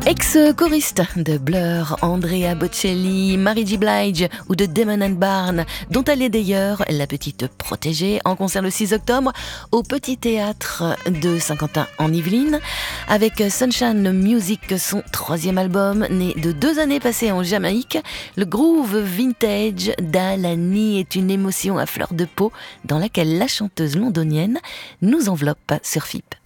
Ex-choriste de Blur, Andrea Bocelli, Mary J. Blige ou de Damon & Barn, dont elle est d'ailleurs la petite protégée, en concert le 6 octobre au Petit Théâtre de Saint-Quentin en Yvelines, avec Sunshine Music, son troisième album, né de 2 années passées en Jamaïque. Le groove vintage d'Alani est une émotion à fleur de peau dans laquelle la chanteuse londonienne nous enveloppe sur FIP.